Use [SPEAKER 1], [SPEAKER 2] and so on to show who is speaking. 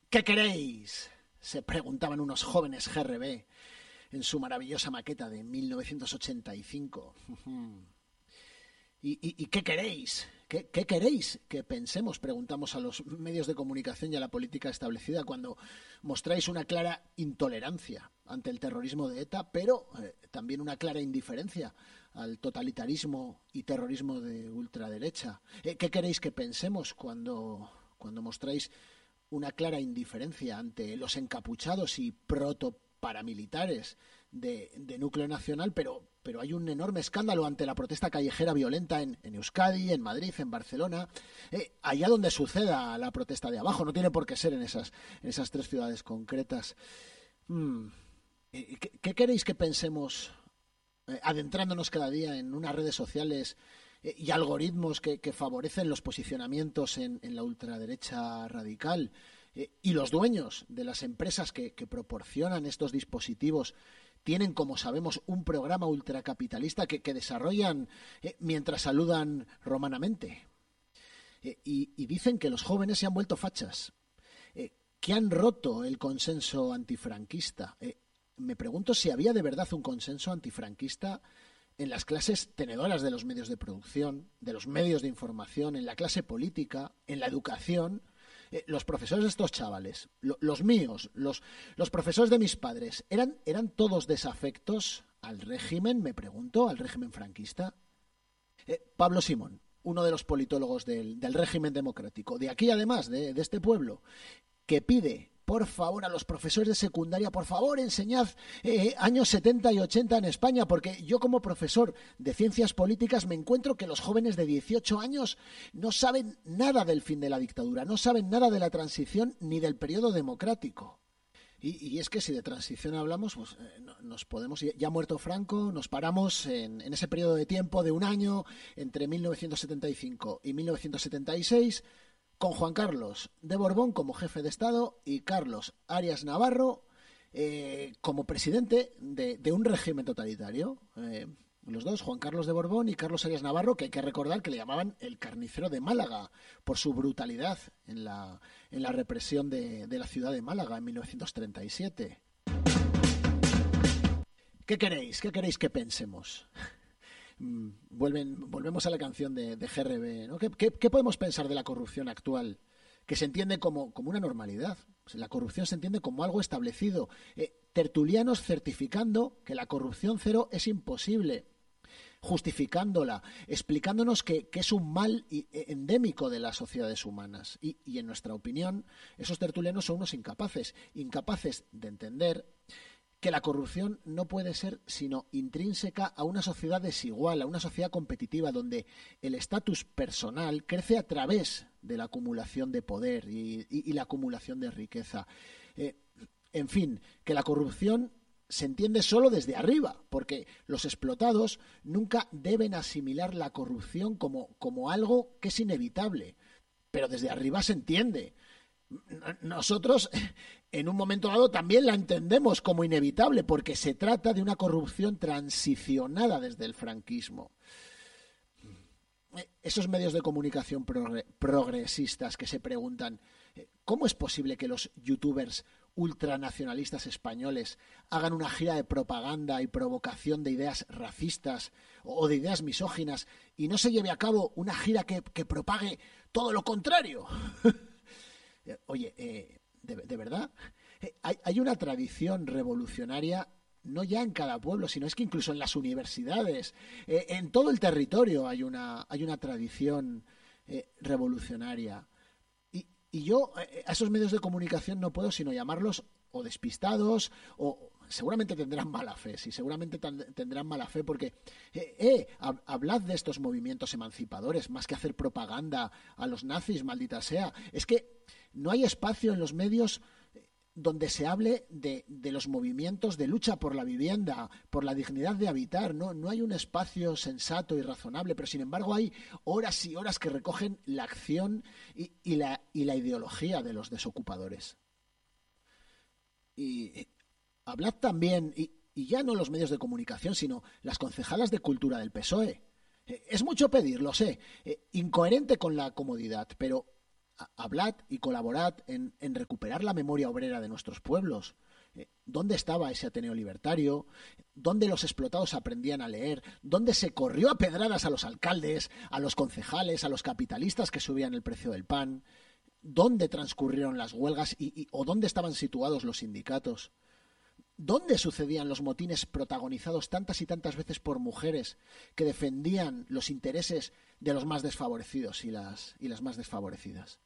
[SPEAKER 1] ¿Qué queréis?, se preguntaban unos jóvenes GRB en su maravillosa maqueta de 1985. ¿Y qué queréis? ¿Qué queréis que pensemos? Preguntamos a los medios de comunicación y a la política establecida cuando mostráis una clara intolerancia ante el terrorismo de ETA, pero también una clara indiferencia al totalitarismo y terrorismo de ultraderecha. ¿Qué queréis que pensemos cuando mostráis una clara indiferencia ante los encapuchados y protoparamilitares de núcleo nacional, pero hay un enorme escándalo ante la protesta callejera violenta en Euskadi, en Madrid, en Barcelona, allá donde suceda la protesta de abajo? No tiene por qué ser en esas tres ciudades concretas. ¿Qué queréis que pensemos adentrándonos cada día en unas redes sociales y algoritmos que favorecen los posicionamientos en la ultraderecha radical, y los dueños de las empresas que proporcionan estos dispositivos tienen, como sabemos, un programa ultracapitalista que desarrollan mientras saludan romanamente? Y dicen que los jóvenes se han vuelto fachas, que han roto el consenso antifranquista. Me pregunto si había de verdad un consenso antifranquista en las clases tenedoras de los medios de producción, de los medios de información, en la clase política, en la educación. Los profesores de estos chavales, los míos, los profesores de mis padres, ¿eran todos desafectos al régimen, me pregunto, al régimen franquista? Pablo Simón, uno de los politólogos del régimen democrático, de aquí además, de este pueblo, que pide, por favor, a los profesores de secundaria, por favor, enseñad años 70 y 80 en España, porque yo como profesor de ciencias políticas me encuentro que los jóvenes de 18 años no saben nada del fin de la dictadura, no saben nada de la transición ni del periodo democrático. Y es que si de transición hablamos, pues nos podemos, ya muerto Franco, nos paramos en ese periodo de tiempo de un año entre 1975 y 1976, con Juan Carlos de Borbón como jefe de Estado y Carlos Arias Navarro como presidente de un régimen totalitario. Los dos, Juan Carlos de Borbón y Carlos Arias Navarro, que hay que recordar que le llamaban el carnicero de Málaga por su brutalidad en la represión de la ciudad de Málaga en 1937. ¿Qué queréis? ¿Qué queréis que pensemos? Volvemos a la canción de GRB, ¿no? ¿Qué podemos pensar de la corrupción actual? Que se entiende como una normalidad. La corrupción se entiende como algo establecido. Tertulianos certificando que la corrupción cero es imposible, justificándola, explicándonos que es un mal endémico de las sociedades humanas. Y en nuestra opinión, esos tertulianos son unos incapaces de entender que la corrupción no puede ser sino intrínseca a una sociedad desigual, a una sociedad competitiva, donde el estatus personal crece a través de la acumulación de poder y la acumulación de riqueza. En fin, que la corrupción se entiende solo desde arriba, porque los explotados nunca deben asimilar la corrupción como algo que es inevitable, pero desde arriba se entiende. Nosotros en un momento dado también la entendemos como inevitable, porque se trata de una corrupción transicionada desde el franquismo. Esos medios de comunicación progresistas que se preguntan ¿cómo es posible que los youtubers ultranacionalistas españoles hagan una gira de propaganda y provocación de ideas racistas o de ideas misóginas y no se lleve a cabo una gira que propague todo lo contrario? Oye, ¿de verdad? Hay una tradición revolucionaria, no ya en cada pueblo, sino es que incluso en las universidades, en todo el territorio hay una tradición revolucionaria. Y yo a esos medios de comunicación no puedo sino llamarlos o despistados o seguramente tendrán mala fe, sí, seguramente tendrán mala fe porque hablad de estos movimientos emancipadores más que hacer propaganda a los nazis, maldita sea. Es que no hay espacio en los medios donde se hable de los movimientos de lucha por la vivienda, por la dignidad de habitar. No hay un espacio sensato y razonable, pero sin embargo hay horas y horas que recogen la acción y la ideología de los desocupadores. Y hablad también, y ya no los medios de comunicación, sino las concejalas de cultura del PSOE. Es mucho pedir, lo sé, incoherente con la comodidad, pero Hablad y colaborad en recuperar la memoria obrera de nuestros pueblos. ¿Dónde estaba ese Ateneo Libertario? ¿Dónde los explotados aprendían a leer? ¿Dónde se corrió a pedradas a los alcaldes, a los concejales, a los capitalistas que subían el precio del pan? ¿Dónde transcurrieron las huelgas o dónde estaban situados los sindicatos? ¿Dónde sucedían los motines protagonizados tantas y tantas veces por mujeres que defendían los intereses de los más desfavorecidos y las más desfavorecidas?